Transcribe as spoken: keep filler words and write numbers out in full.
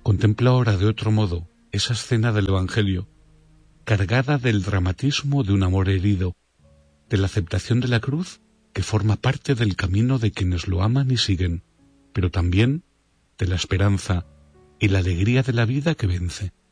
Contemplo ahora de otro modo esa escena del Evangelio, cargada del dramatismo de un amor herido, de la aceptación de la cruz que forma parte del camino de quienes lo aman y siguen, pero también de la esperanza y la alegría de la vida que vence.